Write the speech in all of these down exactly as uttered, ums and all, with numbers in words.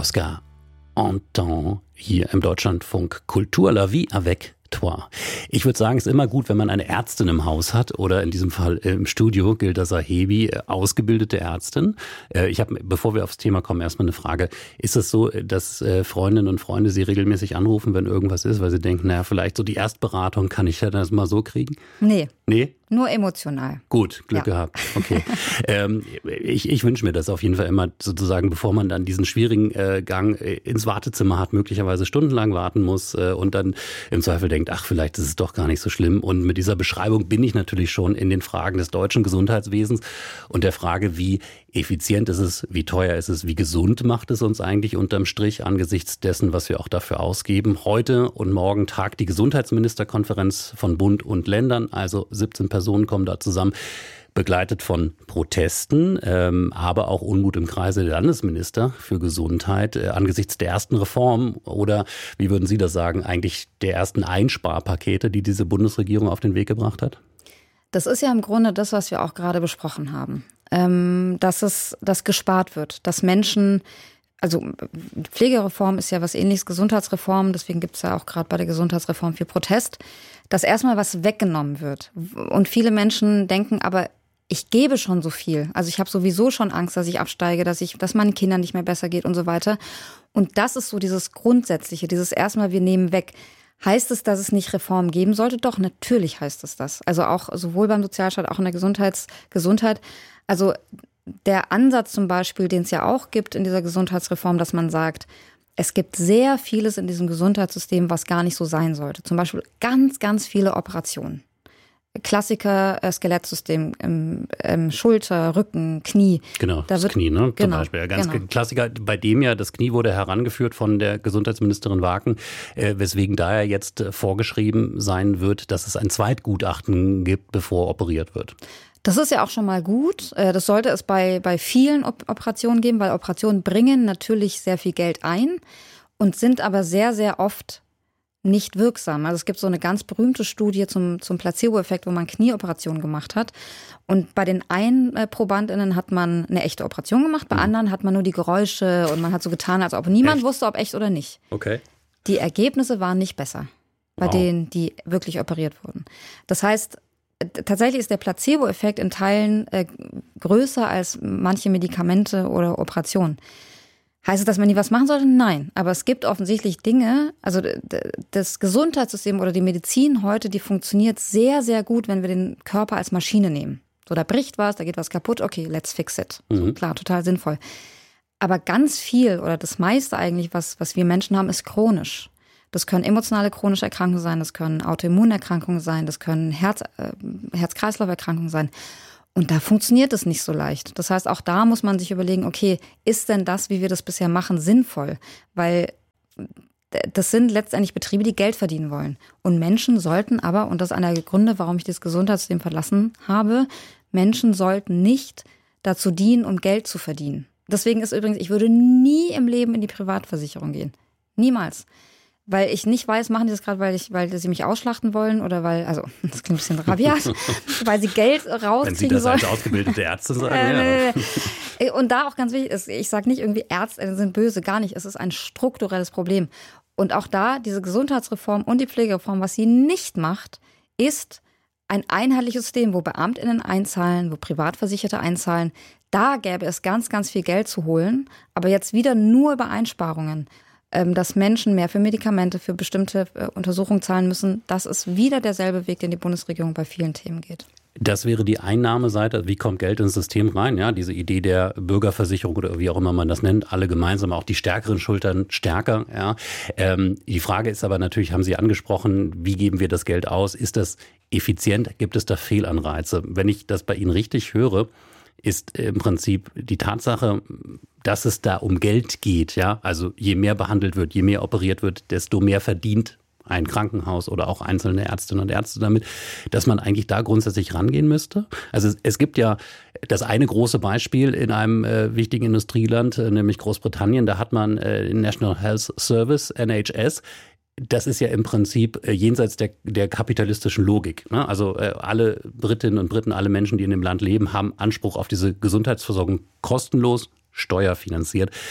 Oscar Anton hier im Deutschlandfunk Kultur, la vie avec toi. Ich würde sagen, es ist immer gut, wenn man eine Ärztin im Haus hat oder in diesem Fall im Studio, Gilda Sahebi, ausgebildete Ärztin. Ich habe, bevor wir aufs Thema kommen, erstmal eine Frage. Ist es so, dass Freundinnen und Freunde Sie regelmäßig anrufen, wenn irgendwas ist, weil sie denken, naja, vielleicht so die Erstberatung kann ich ja das mal so kriegen? Nee. Nee? Nur emotional. Gut, Glück ja. gehabt. Okay. ähm, ich ich wünsche mir das auf jeden Fall immer sozusagen, bevor man dann diesen schwierigen äh, Gang ins Wartezimmer hat, möglicherweise stundenlang warten muss äh, und dann im Zweifel denkt, ach, vielleicht ist es doch gar nicht so schlimm. Und mit dieser Beschreibung bin ich natürlich schon in den Fragen des deutschen Gesundheitswesens und der Frage, wie effizient ist es, wie teuer ist es, wie gesund macht es uns eigentlich unterm Strich angesichts dessen, was wir auch dafür ausgeben. Heute und morgen tagt die Gesundheitsministerkonferenz von Bund und Ländern, also siebzehn Personen kommen da zusammen, begleitet von Protesten, ähm, aber auch Unmut im Kreise der Landesminister für Gesundheit äh, angesichts der ersten Reform oder, wie würden Sie das sagen, eigentlich der ersten Einsparpakete, die diese Bundesregierung auf den Weg gebracht hat? Das ist ja im Grunde das, was wir auch gerade besprochen haben, ähm, dass es, dass gespart wird, dass Menschen, also Pflegereform ist ja was Ähnliches, Gesundheitsreform, deswegen gibt es ja auch gerade bei der Gesundheitsreform viel Protest, dass erstmal was weggenommen wird. Und viele Menschen denken, aber ich gebe schon so viel. Also ich habe sowieso schon Angst, dass ich absteige, dass ich, dass meinen Kindern nicht mehr besser geht und so weiter. Und das ist so dieses Grundsätzliche, dieses erstmal, wir nehmen weg. Heißt es, dass es nicht Reformen geben sollte? Doch, natürlich heißt es das. Also auch sowohl beim Sozialstaat, auch in der Gesundheits- Gesundheit. Also der Ansatz zum Beispiel, den es ja auch gibt in dieser Gesundheitsreform, dass man sagt, es gibt sehr vieles in diesem Gesundheitssystem, was gar nicht so sein sollte. Zum Beispiel ganz, ganz viele Operationen. Klassiker, äh, Skelettsystem, ähm, ähm, Schulter, Rücken, Knie. Genau, da das wird, Knie, ne? Zum genau, Beispiel. Ja, ganz genau. Klassiker, bei dem ja das Knie wurde herangeführt von der Gesundheitsministerin Waken, äh, weswegen daher jetzt äh, vorgeschrieben sein wird, dass es ein Zweitgutachten gibt, bevor operiert wird. Das ist ja auch schon mal gut. Das sollte es bei, bei vielen Operationen geben, weil Operationen bringen natürlich sehr viel Geld ein und sind aber sehr, sehr oft nicht wirksam. Also es gibt so eine ganz berühmte Studie zum, zum Placebo-Effekt, wo man Knieoperationen gemacht hat. Und bei den einen ProbandInnen hat man eine echte Operation gemacht, bei anderen hat man nur die Geräusche und man hat so getan, als ob niemand echt? wusste, ob echt oder nicht. Okay. Die Ergebnisse waren nicht besser bei wow. denen, die wirklich operiert wurden. Das heißt, tatsächlich ist der Placebo-Effekt in Teilen äh, größer als manche Medikamente oder Operationen. Heißt es, dass man nie was machen sollte? Nein. Aber es gibt offensichtlich Dinge, also d- d- das Gesundheitssystem oder die Medizin heute, die funktioniert sehr, sehr gut, wenn wir den Körper als Maschine nehmen. So, da bricht was, da geht was kaputt, okay, let's fix it. Mhm. So, klar, total sinnvoll. Aber ganz viel oder das meiste eigentlich, was, was wir Menschen haben, ist chronisch. Das können emotionale chronische Erkrankungen sein, das können Autoimmunerkrankungen sein, das können Herz, äh, Herz-Kreislauf-Erkrankungen sein. Und da funktioniert es nicht so leicht. Das heißt, auch da muss man sich überlegen, okay, ist denn das, wie wir das bisher machen, sinnvoll? Weil das sind letztendlich Betriebe, die Geld verdienen wollen. Und Menschen sollten aber, und das ist einer der Gründe, warum ich das Gesundheitssystem verlassen habe, Menschen sollten nicht dazu dienen, um Geld zu verdienen. Deswegen ist übrigens, ich würde nie im Leben in die Privatversicherung gehen. Niemals. Weil ich nicht weiß, machen die das gerade, weil ich, weil sie mich ausschlachten wollen oder weil, also das klingt ein bisschen rabiat, weil sie Geld rauskriegen Wenn Sie das sollen. als ausgebildete Ärzte sagen, äh, ja. Und da auch ganz wichtig ist, ich sage nicht irgendwie, Ärzte sind böse, gar nicht. Es ist ein strukturelles Problem. Und auch da, diese Gesundheitsreform und die Pflegereform, was sie nicht macht, ist ein einheitliches System, wo BeamtInnen einzahlen, wo Privatversicherte einzahlen. Da gäbe es ganz, ganz viel Geld zu holen, aber jetzt wieder nur über Einsparungen. Dass Menschen mehr für Medikamente, für bestimmte Untersuchungen zahlen müssen, das ist wieder derselbe Weg, den die Bundesregierung bei vielen Themen geht. Das wäre die Einnahmeseite. Wie kommt Geld ins System rein? Ja, diese Idee der Bürgerversicherung oder wie auch immer man das nennt, alle gemeinsam, auch die stärkeren Schultern stärker. Ja, ähm, die Frage ist aber natürlich, haben Sie angesprochen, wie geben wir das Geld aus? Ist das effizient? Gibt es da Fehlanreize? Wenn ich das bei Ihnen richtig höre, ist im Prinzip die Tatsache, dass es da um Geld geht. Ja, also je mehr behandelt wird, je mehr operiert wird, desto mehr verdient ein Krankenhaus oder auch einzelne Ärztinnen und Ärzte damit, dass man eigentlich da grundsätzlich rangehen müsste. Also es, es gibt ja das eine große Beispiel in einem äh, wichtigen Industrieland, äh, nämlich Großbritannien. Da hat man äh, den National Health Service, N H S. Das ist ja im Prinzip äh, jenseits der, der kapitalistischen Logik. Ne? Also äh, alle Britinnen und Briten, alle Menschen, die in dem Land leben, haben Anspruch auf diese Gesundheitsversorgung kostenlos, steuerfinanziert.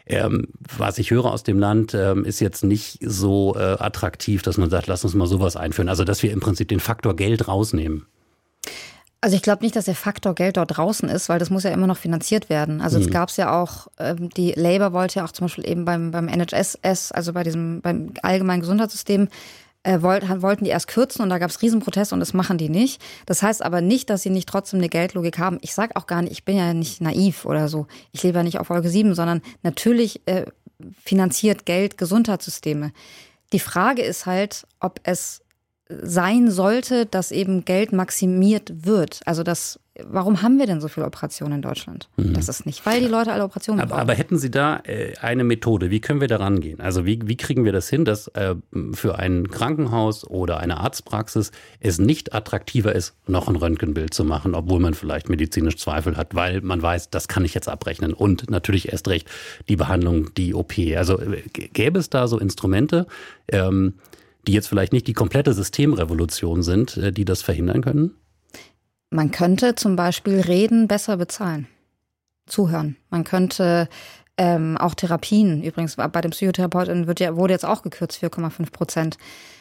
Ähm, was ich höre aus dem Land, ähm, ist jetzt nicht so äh, attraktiv, dass man sagt, lass uns mal sowas einführen. Also dass wir im Prinzip den Faktor Geld rausnehmen. Also ich glaube nicht, dass der Faktor Geld dort draußen ist, weil das muss ja immer noch finanziert werden. Also es mhm. gab es ja auch, ähm, die Labour wollte ja auch zum Beispiel eben beim, beim N H S, also bei diesem beim allgemeinen Gesundheitssystem, äh, wollt, wollten die erst kürzen und da gab es Riesenproteste und das machen die nicht. Das heißt aber nicht, dass sie nicht trotzdem eine Geldlogik haben. Ich sage auch gar nicht, ich bin ja nicht naiv oder so. Ich lebe ja nicht auf Wolke sieben, sondern natürlich äh, finanziert Geld Gesundheitssysteme. Die Frage ist halt, ob es sein sollte, dass eben Geld maximiert wird. Also das, warum haben wir denn so viele Operationen in Deutschland? Mhm. Das ist nicht, weil die Leute alle Operationen aber, brauchen. Aber hätten Sie da äh, eine Methode? Wie können wir da rangehen? Also wie, wie kriegen wir das hin, dass äh, für ein Krankenhaus oder eine Arztpraxis es nicht attraktiver ist, noch ein Röntgenbild zu machen, obwohl man vielleicht medizinisch Zweifel hat, weil man weiß, das kann ich jetzt abrechnen. Und natürlich erst recht die Behandlung, die O P. Also äh, gäbe es da so Instrumente, ähm, die jetzt vielleicht nicht die komplette Systemrevolution sind, die das verhindern können? Man könnte zum Beispiel Reden besser bezahlen, zuhören. Man könnte ähm, auch Therapien, übrigens bei den Psychotherapeuten wird ja, wurde jetzt auch gekürzt, vier Komma fünf Prozent.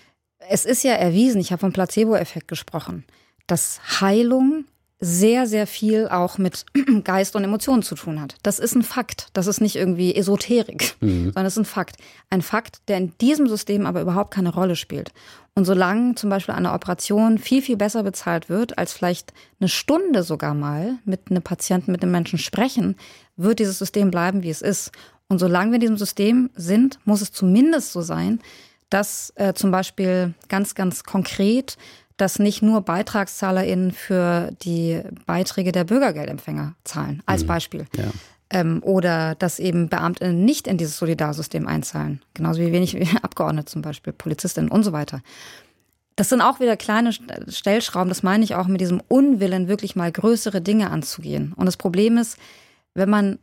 Es ist ja erwiesen, ich habe vom Placebo-Effekt gesprochen, dass Heilung sehr, sehr viel auch mit Geist und Emotionen zu tun hat. Das ist ein Fakt. Das ist nicht irgendwie Esoterik, mhm. sondern das ist ein Fakt. Ein Fakt, der in diesem System aber überhaupt keine Rolle spielt. Und solange zum Beispiel eine Operation viel, viel besser bezahlt wird, als vielleicht eine Stunde sogar mal mit einem Patienten, mit einem Menschen sprechen, wird dieses System bleiben, wie es ist. Und solange wir in diesem System sind, muss es zumindest so sein, dass äh, zum Beispiel ganz, ganz konkret dass nicht nur BeitragszahlerInnen für die Beiträge der Bürgergeldempfänger zahlen, als Beispiel. Ja. Ähm, oder dass eben BeamtInnen nicht in dieses Solidarsystem einzahlen. Genauso wie wenig Abgeordnete zum Beispiel, PolizistInnen und so weiter. Das sind auch wieder kleine Stellschrauben, das meine ich auch mit diesem Unwillen, wirklich mal größere Dinge anzugehen. Und das Problem ist, wenn man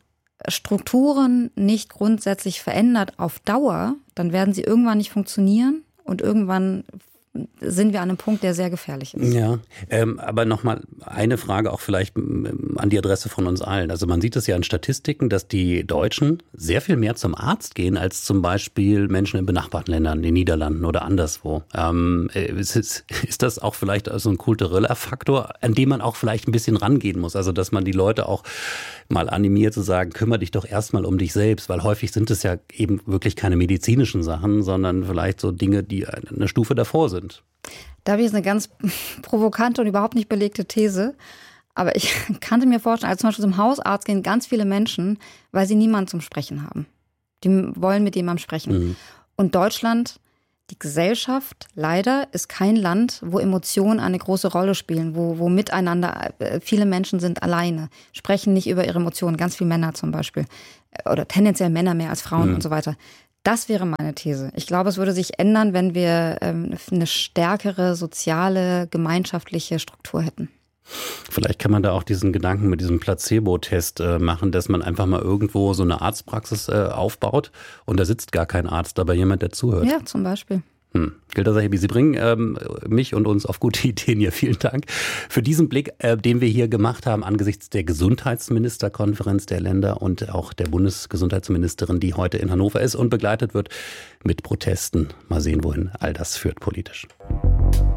Strukturen nicht grundsätzlich verändert auf Dauer, dann werden sie irgendwann nicht funktionieren und irgendwann sind wir an einem Punkt, der sehr gefährlich ist. Ja, ähm, aber nochmal eine Frage auch vielleicht an die Adresse von uns allen. Also man sieht es ja in Statistiken, dass die Deutschen sehr viel mehr zum Arzt gehen als zum Beispiel Menschen in benachbarten Ländern, den Niederlanden oder anderswo. Ähm, ist, ist, ist das auch vielleicht so ein kultureller Faktor, an dem man auch vielleicht ein bisschen rangehen muss? Also dass man die Leute auch mal animiert zu sagen, kümmere dich doch erstmal um dich selbst, weil häufig sind es ja eben wirklich keine medizinischen Sachen, sondern vielleicht so Dinge, die eine Stufe davor sind. Da habe ich jetzt eine ganz provokante und überhaupt nicht belegte These. Aber ich kannte mir vorstellen, als zum Beispiel zum Hausarzt gehen ganz viele Menschen, weil sie niemanden zum Sprechen haben. Die wollen mit jemandem sprechen. Mhm. Und Deutschland, die Gesellschaft, leider, ist kein Land, wo Emotionen eine große Rolle spielen, wo, wo miteinander, viele Menschen sind alleine, sprechen nicht über ihre Emotionen, ganz viele Männer zum Beispiel. Oder tendenziell Männer mehr als Frauen mhm. und so weiter. Das wäre meine These. Ich glaube, es würde sich ändern, wenn wir ähm, eine stärkere soziale, gemeinschaftliche Struktur hätten. Vielleicht kann man da auch diesen Gedanken mit diesem Placebo-Test äh, machen, dass man einfach mal irgendwo so eine Arztpraxis äh, aufbaut und da sitzt gar kein Arzt, aber jemand, der zuhört. Ja, zum Beispiel. Hm. Gilda Sahibi, Sie bringen ähm, mich und uns auf gute Ideen hier. Vielen Dank für diesen Blick, äh, den wir hier gemacht haben angesichts der Gesundheitsministerkonferenz der Länder und auch der Bundesgesundheitsministerin, die heute in Hannover ist und begleitet wird mit Protesten. Mal sehen, wohin all das führt politisch.